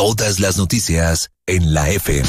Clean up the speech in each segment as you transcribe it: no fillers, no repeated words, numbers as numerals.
Todas las noticias en la FM.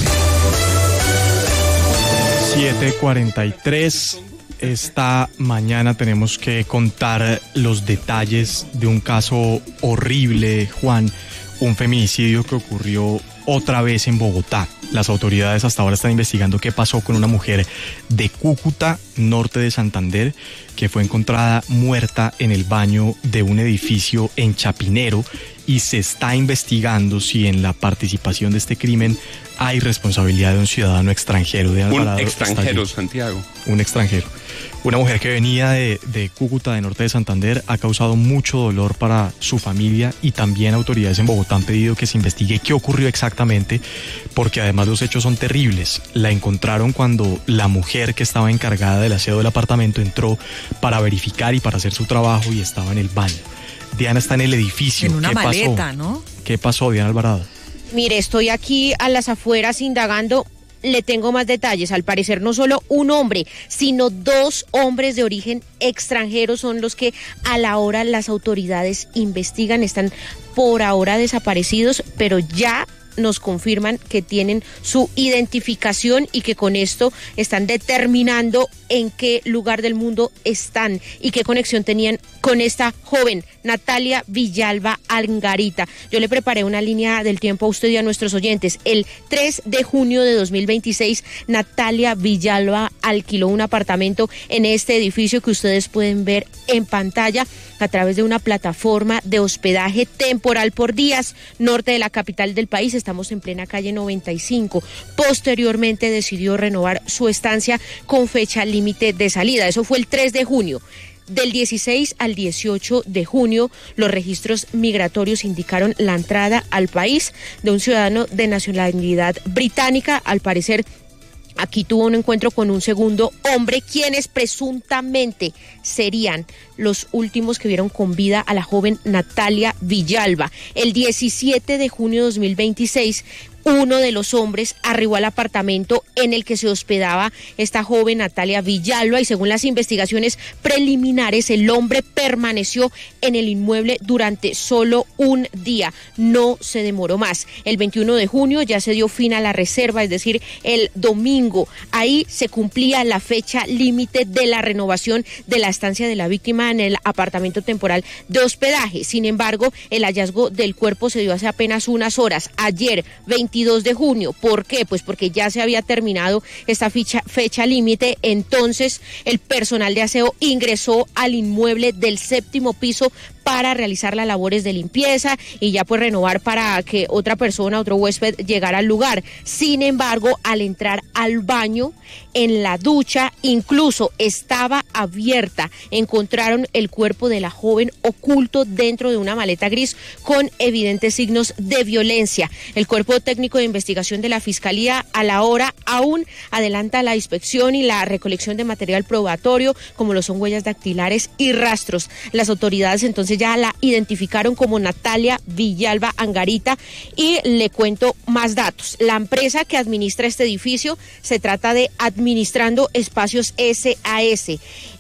7:43. Esta mañana tenemos que contar los detalles de un caso horrible, Juan, un feminicidio que ocurrió otra vez en Bogotá. Las autoridades hasta ahora están investigando qué pasó con una mujer de Cúcuta, norte de Santander, que fue encontrada muerta en el baño de un edificio en Chapinero, y se está investigando si en la participación de este crimen hay responsabilidad de un ciudadano extranjero. De Alvarado, un extranjero, Santiago. Un extranjero. Una mujer que venía de Cúcuta, de norte de Santander, ha causado mucho dolor para su familia, y también autoridades en Bogotá han pedido que se investigue qué ocurrió exactamente, porque además los hechos son terribles. La encontraron cuando la mujer que estaba encargada del aseo del apartamento entró para verificar y para hacer su trabajo, y estaba en el baño. Diana está en el edificio. En una ¿Qué maleta, pasó? ¿no? ¿Qué pasó, Diana Alvarado? Mire, estoy aquí a las afueras indagando. Le tengo más detalles. Al parecer no solo un hombre, sino 2 hombres de origen extranjero son los que a la hora las autoridades investigan. Están por ahora desaparecidos, pero ya nos confirman que tienen su identificación y que con esto están determinando en qué lugar del mundo están y qué conexión tenían con esta joven, Natalia Villalba Angarita. Yo le preparé una línea del tiempo a usted y a nuestros oyentes. El 3 de junio de 2026, Natalia Villalba alquiló un apartamento en este edificio que ustedes pueden ver en pantalla a través de una plataforma de hospedaje temporal por días, norte de la capital del país. Estamos en plena calle 95. Posteriormente decidió renovar su estancia con fecha límite de salida. Eso fue el 3 de junio. Del 16 al 18 de junio, los registros migratorios indicaron la entrada al país de un ciudadano de nacionalidad británica. Al parecer, aquí tuvo un encuentro con un segundo hombre, quienes presuntamente serían los últimos que vieron con vida a la joven Natalia Villalba. El 17 de junio de 2026, uno de los hombres arribó al apartamento en el que se hospedaba esta joven Natalia Villalba, y según las investigaciones preliminares, el hombre permaneció en el inmueble durante solo un día, no se demoró más. El 21 de junio ya se dio fin a la reserva, es decir, el domingo. Ahí se cumplía la fecha límite de la renovación de la estancia de la víctima en el apartamento temporal de hospedaje. Sin embargo, el hallazgo del cuerpo se dio hace apenas unas horas, ayer, 22 de junio. ¿Por qué? Pues porque ya se había terminado esta fecha límite. Entonces, el personal de aseo ingresó al inmueble del 7º piso para realizar las labores de limpieza y ya pues renovar para que otra persona, otro huésped, llegara al lugar. Sin embargo, al entrar al baño, en la ducha, incluso estaba abierta. Encontraron el cuerpo de la joven oculto dentro de una maleta gris con evidentes signos de violencia. El cuerpo técnico de investigación de la Fiscalía a la hora aún adelanta la inspección y la recolección de material probatorio, como lo son huellas dactilares y rastros. Las autoridades entonces ya la identificaron como Natalia Villalba Angarita, y le cuento más datos. La empresa que administra este edificio se trata de Administrando Espacios SAS.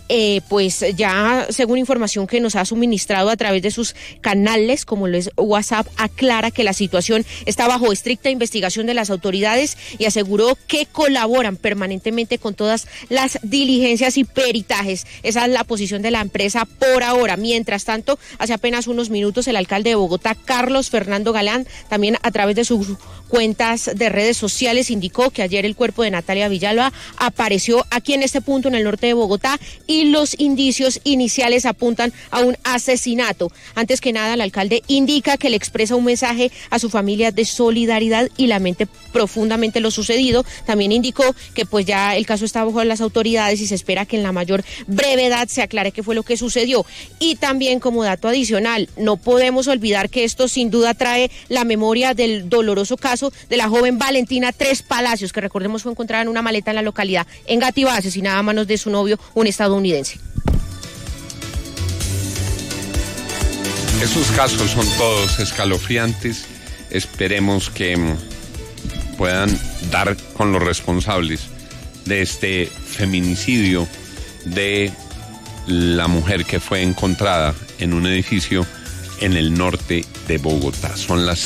Pues ya según información que nos ha suministrado a través de sus canales, como lo es WhatsApp, aclara que la situación está bajo estricta investigación de las autoridades y aseguró que colaboran permanentemente con todas las diligencias y peritajes. Esa es la posición de la empresa por ahora. Mientras tanto, hace apenas unos minutos, el alcalde de Bogotá, Carlos Fernando Galán, también a través de sus cuentas de redes sociales, indicó que ayer el cuerpo de Natalia Villalba apareció aquí en este punto en el norte de Bogotá, y los indicios iniciales apuntan a un asesinato. Antes que nada, el alcalde indica que le expresa un mensaje a su familia de solidaridad y lamenta profundamente lo sucedido. También indicó que pues ya el caso está bajo las autoridades y se espera que en la mayor brevedad se aclare qué fue lo que sucedió. Y también, como dato adicional, no podemos olvidar que esto sin duda trae la memoria del doloroso caso de la joven Valentina Tres Palacios, que recordemos fue encontrada en una maleta en la localidad Engativá, asesinada a manos de su novio, un estadounidense. Esos casos son todos escalofriantes. Esperemos que puedan dar con los responsables de este feminicidio de la mujer que fue encontrada en un edificio en el norte de Bogotá. Son las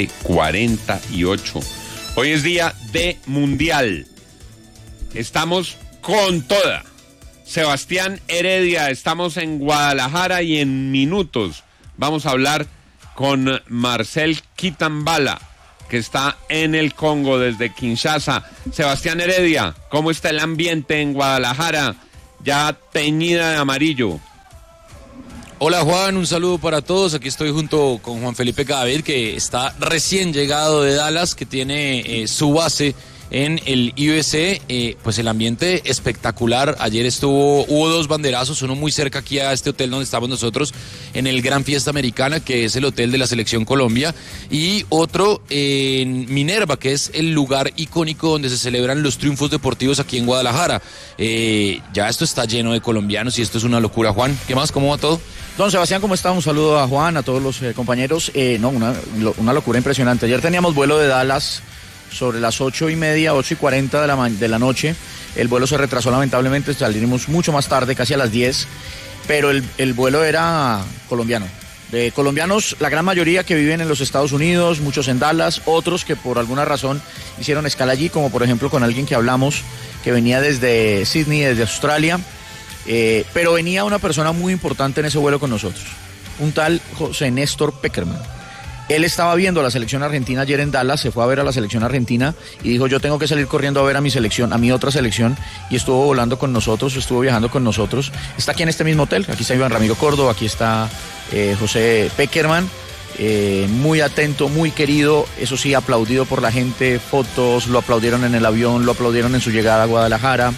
7:48. Hoy es día de Mundial. Estamos con toda. Sebastián Heredia, estamos en Guadalajara y en minutos vamos a hablar con Marcel Kitambala, que está en el Congo desde Kinshasa. Sebastián Heredia, ¿cómo está el ambiente en Guadalajara? Ya teñida de amarillo. Hola Juan, un saludo para todos. Aquí estoy junto con Juan Felipe Cadavid, que está recién llegado de Dallas, que tiene su base en el IBC. Pues el ambiente espectacular. Ayer hubo 2 banderazos, uno muy cerca aquí a este hotel donde estamos nosotros, en el Gran Fiesta Americana, que es el hotel de la Selección Colombia, y otro en Minerva, que es el lugar icónico donde se celebran los triunfos deportivos aquí en Guadalajara. Ya esto está lleno de colombianos y esto es una locura. Juan, ¿qué más? ¿Cómo va todo? Don Sebastián, ¿cómo está? Un saludo a Juan, a todos los compañeros. Una locura impresionante. Ayer teníamos vuelo de Dallas sobre las 8:30, 8:40 de la noche. El vuelo se retrasó lamentablemente, salimos mucho más tarde, casi a las 10, pero el vuelo era colombiano. De colombianos, la gran mayoría que viven en los Estados Unidos, muchos en Dallas, otros que por alguna razón hicieron escala allí, como por ejemplo con alguien que hablamos, que venía desde Sydney, desde Australia, pero venía una persona muy importante en ese vuelo con nosotros, un tal José Néstor Peckerman. Él estaba viendo a la selección argentina ayer en Dallas, se fue a ver a la selección argentina y dijo, yo tengo que salir corriendo a ver a mi selección, a mi otra selección, y estuvo volando con nosotros, estuvo viajando con nosotros. Está aquí en este mismo hotel, aquí está Iván Ramiro Córdoba, aquí está José Peckerman, muy atento, muy querido, eso sí, aplaudido por la gente, fotos, lo aplaudieron en el avión, lo aplaudieron en su llegada a Guadalajara.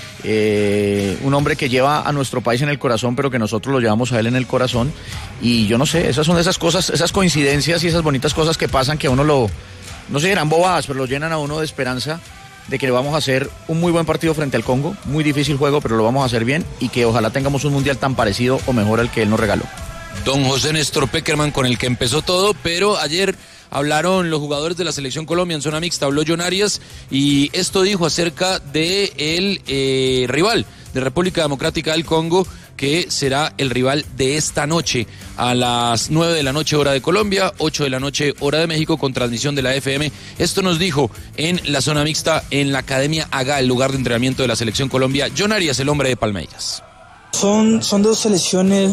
Un hombre que lleva a nuestro país en el corazón, pero que nosotros lo llevamos a él en el corazón. Y yo no sé, esas son esas cosas, esas coincidencias y esas bonitas cosas que pasan, que a uno no se dirán bobadas, pero lo llenan a uno de esperanza de que le vamos a hacer un muy buen partido frente al Congo. Muy difícil juego, pero lo vamos a hacer bien, y que ojalá tengamos un mundial tan parecido o mejor al que él nos regaló. Don José Néstor Peckerman, con el que empezó todo, pero ayer hablaron los jugadores de la Selección Colombia en zona mixta, habló John Arias, y esto dijo acerca de el rival de República Democrática del Congo, que será el rival de esta noche a las 9 de la noche hora de Colombia, 8 de la noche hora de México, con transmisión de la FM. Esto nos dijo en la zona mixta, en la Academia AGA, el lugar de entrenamiento de la Selección Colombia, John Arias, el hombre de Palmeiras. Son 2 selecciones,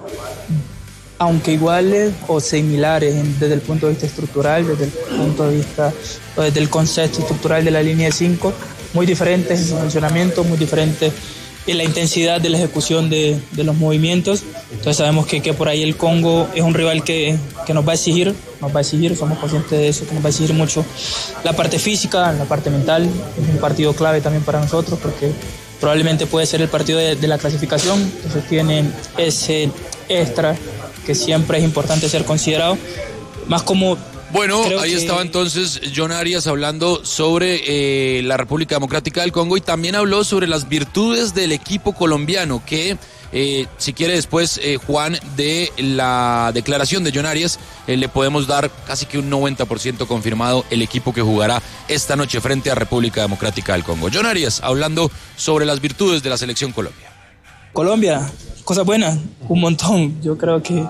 aunque iguales o similares desde el punto de vista estructural, desde el punto de vista del concepto estructural de la línea de 5, muy diferentes en su funcionamiento, muy diferentes en la intensidad de la ejecución de los movimientos. Entonces sabemos que por ahí el Congo es un rival que nos va a exigir, somos conscientes de eso, que nos va a exigir mucho la parte física, la parte mental. Es un partido clave también para nosotros, porque probablemente puede ser el partido de la clasificación. Entonces tienen ese extra que siempre es importante ser considerado, más como... Bueno, ahí estaba entonces John Arias hablando sobre la República Democrática del Congo, y también habló sobre las virtudes del equipo colombiano, que si quiere después, Juan, de la declaración de John Arias, le podemos dar casi que un 90% confirmado el equipo que jugará esta noche frente a República Democrática del Congo. John Arias hablando sobre las virtudes de la Selección Colombia. Colombia, cosas buenas, un montón. Yo creo que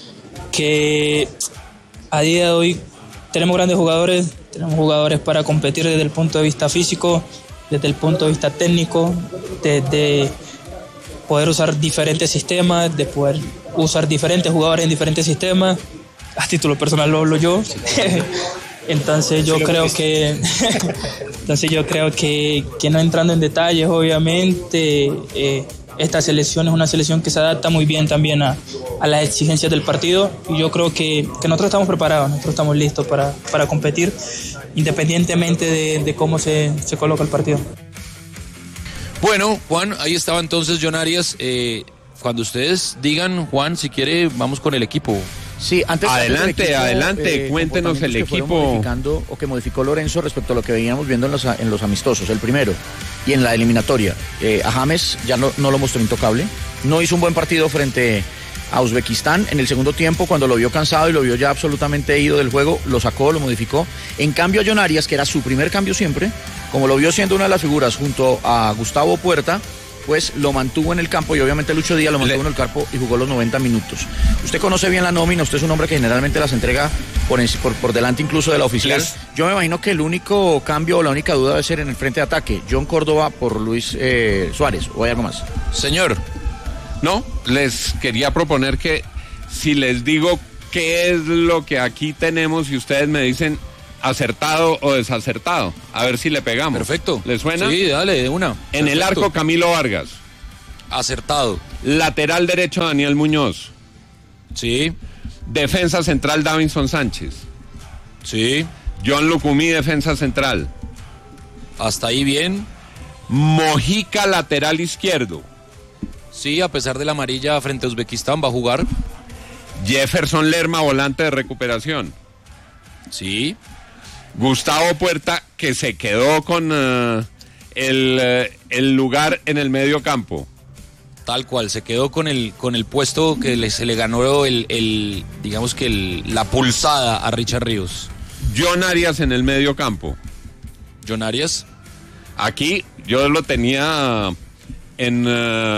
a día de hoy tenemos grandes jugadores, tenemos jugadores para competir desde el punto de vista físico, desde el punto de vista técnico, de poder usar diferentes sistemas, de poder usar diferentes jugadores en diferentes sistemas. A título personal lo hablo yo. Entonces yo creo que no entrando en detalles, obviamente, esta selección es una selección que se adapta muy bien también a las exigencias del partido, y yo creo que nosotros estamos preparados, nosotros estamos listos para competir, independientemente de cómo se coloca el partido. Bueno, Juan, ahí estaba entonces John Arias. Cuando ustedes digan, Juan, si quiere, vamos con el equipo. Sí, adelante, cuéntenos el equipo que modificó Lorenzo respecto a lo que veníamos viendo en los amistosos, el primero, y en la eliminatoria. A James ya no lo mostró intocable, no hizo un buen partido frente a Uzbekistán. En el segundo tiempo, cuando lo vio cansado y lo vio ya absolutamente ido del juego, lo sacó, lo modificó. En cambio, a John Arias, que era su primer cambio siempre, como lo vio siendo una de las figuras junto a Gustavo Puerta, pues lo mantuvo en el campo y obviamente Lucho Díaz lo mantuvo en el campo y jugó los 90 minutos. Usted conoce bien la nómina, usted es un hombre que generalmente las entrega por delante incluso de la oficial. Yo me imagino que el único cambio o la única duda debe ser en el frente de ataque. John Córdoba por Luis Suárez, ¿o hay algo más? Señor. No, les quería proponer que si les digo qué es lo que aquí tenemos y ustedes me dicen acertado o desacertado, a ver si le pegamos. Perfecto. ¿Le suena? Sí, dale, de una. En el arco, Camilo Vargas. Acertado. Lateral derecho, Daniel Muñoz. Sí. Defensa central, Davinson Sánchez. Sí. John Lucumí, defensa central. Hasta ahí bien. Mojica, lateral izquierdo. Sí, a pesar de la amarilla frente a Uzbekistán, va a jugar. Jefferson Lerma, volante de recuperación. Sí. Gustavo Puerta, que se quedó con el lugar en el medio campo. Tal cual, se quedó con el puesto que se le ganó digamos que la pulsada a Richard Ríos. John Arias en el medio campo. John Arias. Aquí yo lo tenía en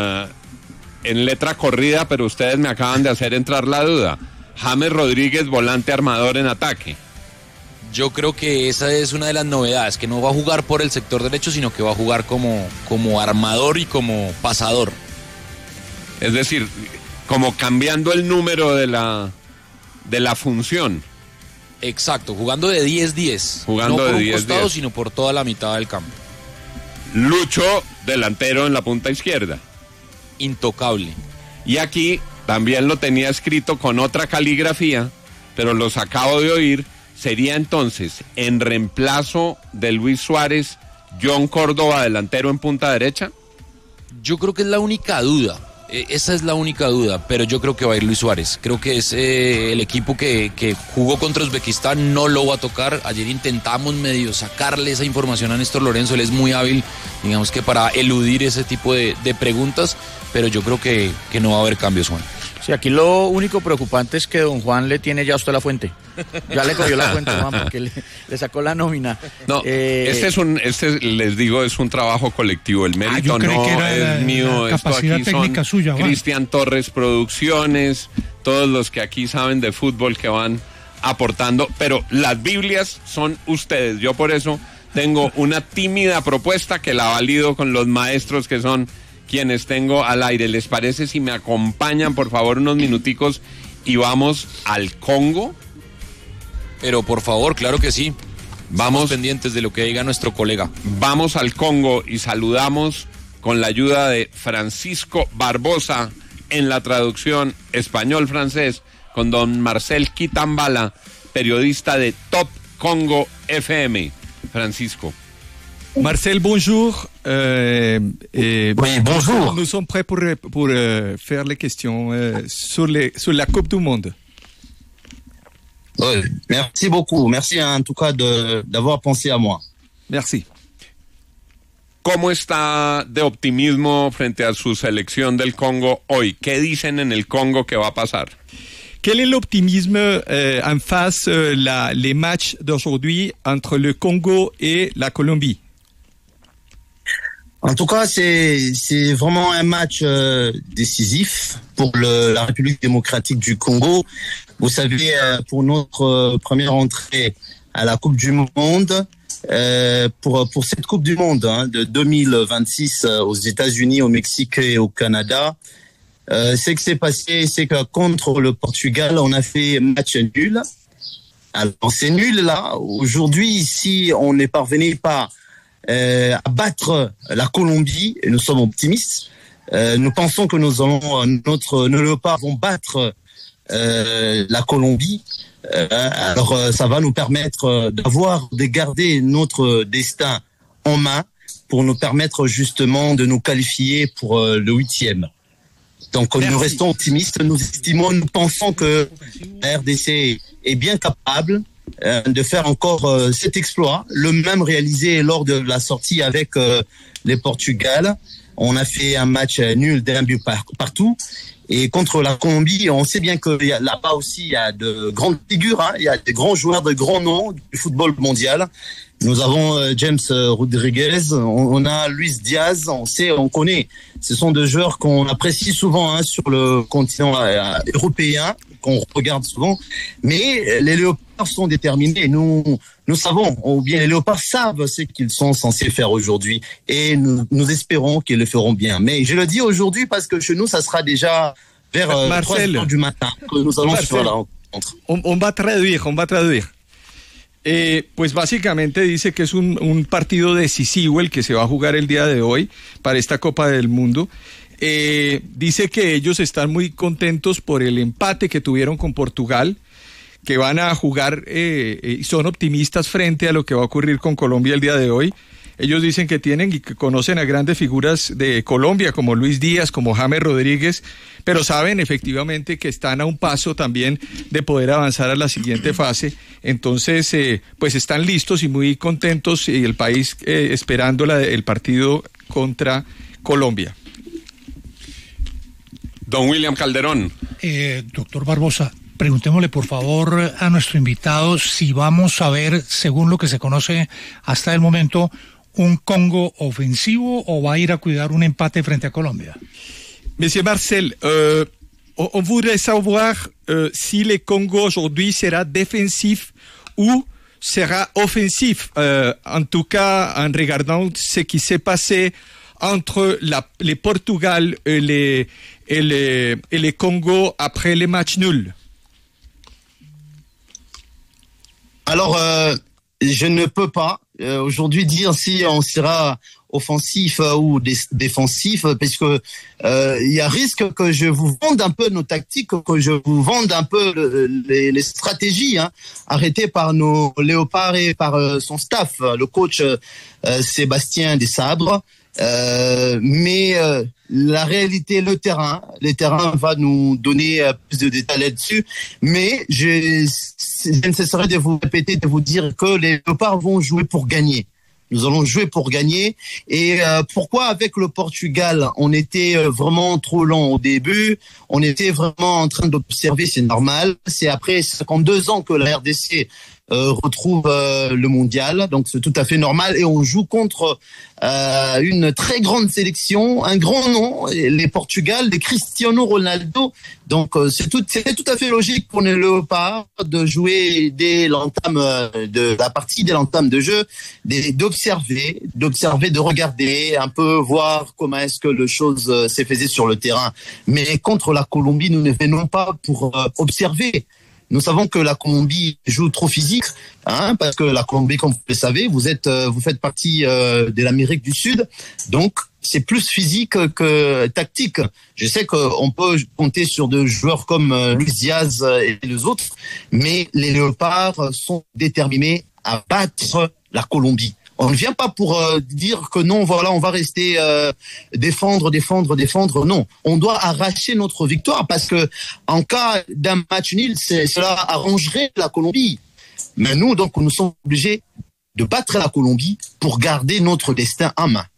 letra corrida, pero ustedes me acaban de hacer entrar la duda. James Rodríguez, volante armador en ataque. Yo creo que esa es una de las novedades, que no va a jugar por el sector derecho, sino que va a jugar como armador y como pasador. Es decir, como cambiando el número de la función. Exacto, jugando de 10-10. Jugando no por de un 10-10. costado, sino por toda la mitad del campo. Lucho, delantero en la punta izquierda. Intocable. Y aquí también lo tenía escrito con otra caligrafía, pero los acabo de oír. Sería entonces, en reemplazo de Luis Suárez, John Córdoba, delantero en punta derecha. Yo creo que es la única duda. Esa es la única duda, pero yo creo que va a ir Luis Suárez. Creo que es el equipo que jugó contra Uzbekistán, no lo va a tocar. Ayer intentamos medio sacarle esa información a Néstor Lorenzo, él es muy hábil, digamos que para eludir ese tipo de preguntas, pero yo creo que no va a haber cambios, Juan. Sí, aquí lo único preocupante es que don Juan le tiene ya a usted la fuente. Ya le cogió la fuente, Juan, porque le sacó la nómina. No, este les digo, es un trabajo colectivo. El mérito no es mío. Esto aquí son Cristian Torres Producciones, todos los que aquí saben de fútbol que van aportando, pero las Biblias son ustedes. Yo por eso tengo una tímida propuesta que la valido con los maestros que son quienes tengo al aire. ¿Les parece si me acompañan, por favor, unos minuticos y vamos al Congo? Pero por favor, claro que sí. Vamos pendientes de lo que diga nuestro colega. Vamos al Congo y saludamos con la ayuda de Francisco Barbosa en la traducción español-francés con don Marcel Kitambala, periodista de Top Congo FM. Francisco. Marcel, bonjour. Oui, bonjour. Nous sommes prêts pour faire les questions sur la Coupe du Monde. Oui, merci beaucoup. Merci en tout cas d'avoir pensé à moi. Merci. ¿Cómo está de optimismo frente a su selección del Congo hoy? ¿Qué dicen en el Congo que va a pasar? Quel est l'optimisme en face les matchs d'aujourd'hui entre le Congo et la Colombie? En tout cas, c'est vraiment un match décisif pour la République démocratique du Congo. Vous savez, pour notre première entrée à la Coupe du Monde, pour cette Coupe du Monde de 2026 aux États-Unis, au Mexique et au Canada, ce qui s'est passé, c'est que contre le Portugal, on a fait match nul. Alors c'est nul là. Aujourd'hui, si on n'est parvenu pas à battre la Colombie, et nous sommes optimistes, nous pensons que nos léopards vont battre la Colombie. Alors ça va nous permettre de garder notre destin en main pour nous permettre justement de nous qualifier pour le 8e. Donc nous restons optimistes, nous pensons que la RDC est bien capable de faire encore cet exploit, le même réalisé lors de la sortie avec les Portugal. On a fait un match nul d'1 but partout Et contre la Colombie, on sait bien que là-bas aussi, il y a de grandes figures, il y a des grands joueurs de grands noms du football mondial. Nous avons James Rodriguez, on a Luis Diaz, on connaît. Ce sont des joueurs qu'on apprécie souvent sur le continent européen, qu'on regarde souvent. Mais les Léopards sont déterminés. Nous savons, ou bien les Léopards savent ce qu'ils sont censés faire aujourd'hui. Et nous espérons qu'ils le feront bien. Mais je le dis aujourd'hui parce que chez nous, ça sera déjà vers 3h du matin que nous allons faire la rencontre. On va traduire. Pues básicamente dice que es un partido decisivo el que se va a jugar el día de hoy para esta Copa del Mundo. Dice que ellos están muy contentos por el empate que tuvieron con Portugal, que van a jugar y son optimistas frente a lo que va a ocurrir con Colombia el día de hoy. Ellos dicen que tienen y que conocen a grandes figuras de Colombia como Luis Díaz, como James Rodríguez, pero saben efectivamente que están a un paso también de poder avanzar a la siguiente fase. Entonces, pues están listos y muy contentos y el país esperando el partido contra Colombia. Don William Calderón. Doctor Barbosa, preguntémosle por favor a nuestro invitado si vamos a ver, según lo que se conoce hasta el momento, un Congo ofensivo o va a ir a cuidar un empate frente a Colombia. Monsieur Marcel, on voudrait savoir si le Congo aujourd'hui sera défensif ou sera offensif. En tout cas, en regardant ce qui s'est passé entre le Portugal et le Congo après les matchs nuls. Alors, je ne peux pas aujourd'hui dire si on sera offensif ou défensif, parce que il y a risque que je vous vende un peu nos tactiques, que je vous vende un peu les stratégies arrêtées par nos Léopards et par son staff, le coach Sébastien Desabre. Mais la réalité, le terrain va nous donner plus de détails là-dessus. Mais je ne cesserai de vous répéter, de vous dire que les Léopards vont jouer pour gagner. Nous allons jouer pour gagner. Et pourquoi avec le Portugal, on était vraiment trop lent au début, on était vraiment en train d'observer, c'est normal. C'est après 52 ans que la RDC retrouve le mondial, donc c'est tout à fait normal, et on joue contre une très grande sélection, un grand nom, les Portugal, les Cristiano Ronaldo, donc c'est tout à fait logique pour les Léopards de jouer dès l'entame de la partie, dès l'entame de jeu, d'observer, de regarder un peu, voir comment est-ce que le chose s'est fait sur le terrain. Mais contre la Colombie, nous ne venons pas pour observer. Nous savons que la Colombie joue trop physique, parce que la Colombie, comme vous le savez, vous faites partie de l'Amérique du Sud, donc c'est plus physique que tactique. Je sais qu'on peut compter sur des joueurs comme Luis Diaz et les autres, mais les Léopards sont déterminés à battre la Colombie. On ne vient pas pour dire que non, voilà, on va rester défendre. Non, on doit arracher notre victoire parce que en cas d'un match nul, cela arrangerait la Colombie. Mais nous, donc, nous sommes obligés de battre la Colombie pour garder notre destin en main.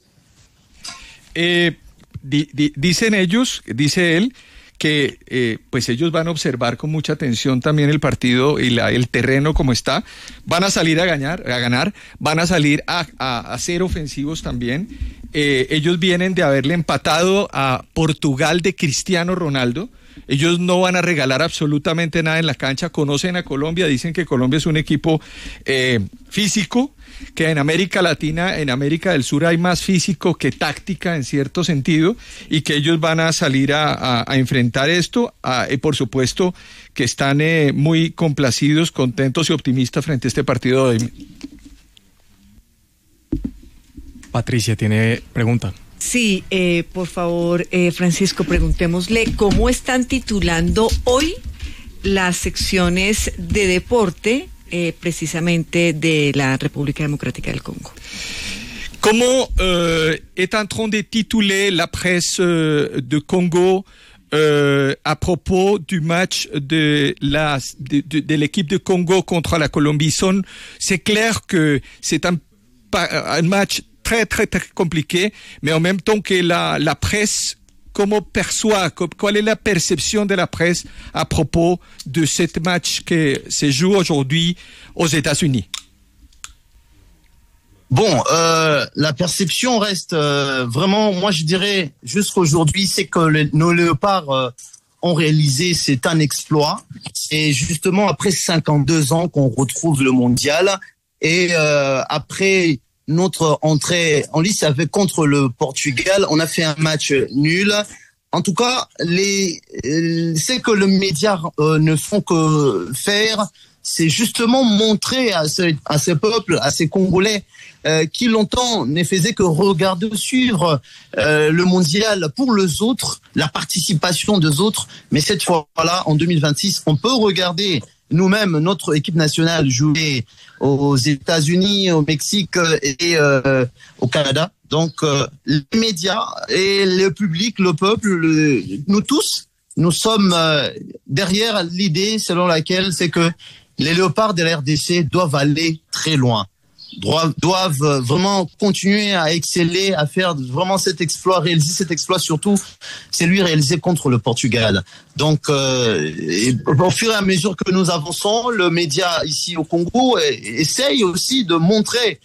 Dice él, que pues ellos van a observar con mucha atención también el partido y el terreno como está, van a salir a ganar, van a salir a ser ofensivos también. Ellos vienen de haberle empatado a Portugal de Cristiano Ronaldo. Ellos no van a regalar absolutamente nada en la cancha, conocen a Colombia, dicen que Colombia es un equipo físico, que en América Latina, en América del Sur hay más físico que táctica en cierto sentido, y que ellos van a salir a enfrentar esto, y por supuesto que están muy complacidos, contentos y optimistas frente a este partido de hoy. Patricia tiene pregunta. Sí, por favor, Francisco, preguntémosle cómo están titulando hoy las secciones de deporte precisamente de la República Democrática del Congo. Comment est en train de tituler la presse de Congo à propos du match de l'équipe de Congo contre la Colombie? C'est clair que c'est un match très, très, très compliqué, mais en même temps que la presse ¿cómo perçoit, cuál es la percepción de la presse à propos de ce match que se joue aujourd'hui aux États-Unis? Bon, la perception reste vraiment, moi je dirais, jusqu'aujourd'hui, c'est que nos léopards ont réalisé, c'est un exploit. C'est justement après 52 ans qu'on retrouve le mondial. Et après notre entrée en lice avec contre le Portugal, on a fait un match nul. En tout cas, c'est que le média ne font que faire, c'est justement montrer à ces peuples, à ces Congolais, qui longtemps ne faisaient que regarder, suivre le mondial pour les autres, la participation des autres. Mais cette fois-là, en 2026, on peut regarder nous-mêmes notre équipe nationale jouer aux États-Unis, au Mexique et au Canada. Donc, les médias et le public, le peuple, nous tous, nous sommes derrière l'idée selon laquelle c'est que les léopards de la RDC doivent aller très loin, doivent vraiment continuer à exceller, à faire vraiment cet exploit, réaliser cet exploit, surtout c'est lui réalisé contre le Portugal. Donc au fur et à mesure que nous avançons, le média ici au Congo essaye aussi de montrer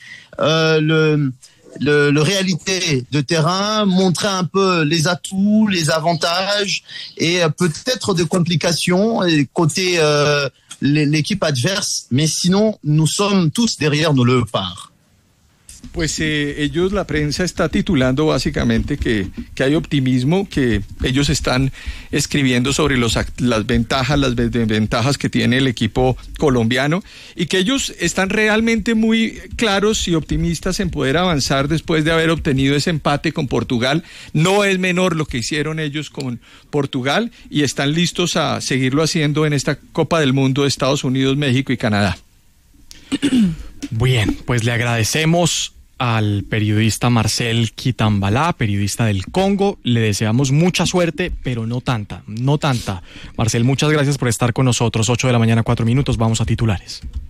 le réalité de terrain, montrer un peu les atouts, les avantages et peut-être des complications côté l'équipe adverse, mais sinon nous sommes tous derrière nos léopards. Pues ellos, la prensa está titulando básicamente que hay optimismo, que ellos están escribiendo sobre las ventajas, las desventajas que tiene el equipo colombiano y que ellos están realmente muy claros y optimistas en poder avanzar después de haber obtenido ese empate con Portugal. No es menor lo que hicieron ellos con Portugal y están listos a seguirlo haciendo en esta Copa del Mundo de Estados Unidos, México y Canadá. Bien, pues le agradecemos al periodista Marcel Kitambala, periodista del Congo. Le deseamos mucha suerte, pero no tanta. Marcel, muchas gracias por estar con nosotros. 8 de la mañana, 4 minutos. Vamos a titulares.